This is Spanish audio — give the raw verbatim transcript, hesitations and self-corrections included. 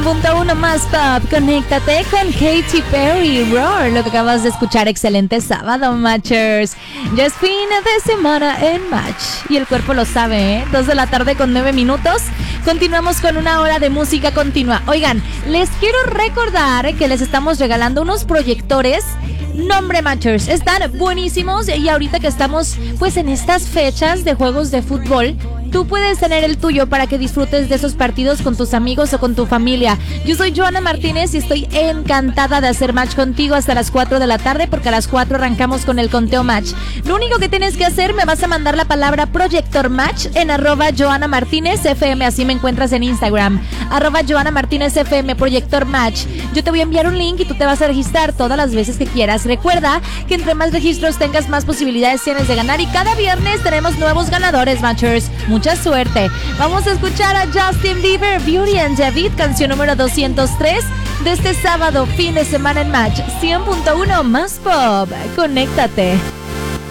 cien punto uno más pop. Conéctate con Katy Perry, Roar. Lo que acabas de escuchar, excelente sábado, Matchers. Ya es fin de semana en Match. Y el cuerpo lo sabe, ¿eh? Dos de la tarde con nueve minutos. Continuamos con una hora de música continua. Oigan, les quiero recordar que les estamos regalando unos proyectores. Nombre Matchers, están buenísimos. Y ahorita que estamos pues en estas fechas de juegos de fútbol, tú puedes tener el tuyo para que disfrutes de esos partidos con tus amigos o con tu familia. Yo soy Joana Martínez y estoy encantada de hacer match contigo hasta las cuatro de la tarde, porque a las cuatro arrancamos con el conteo match. Lo único que tienes que hacer, me vas a mandar la palabra Proyector Match en arroba Joana Martínez F M, así me encuentras en Instagram, arroba Joana Martínez F M, Proyector Match. Yo te voy a enviar un link y tú te vas a registrar todas las veces que quieras. Recuerda que entre más registros tengas, más posibilidades tienes de ganar, y cada viernes tenemos nuevos ganadores, Matchers. Mucha suerte. Vamos a escuchar a Justin Bieber, Beauty and David, canción número doscientos tres de este sábado, fin de semana en Match. cien punto uno más pop. Conéctate.